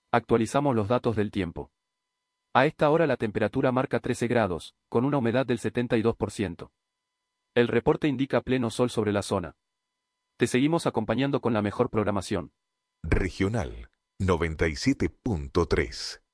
Actualizamos los datos del tiempo. A esta hora la temperatura marca 13 grados, con una humedad del 72%. El reporte indica pleno sol sobre la zona. Te seguimos acompañando con la mejor programación. Regional 97.3.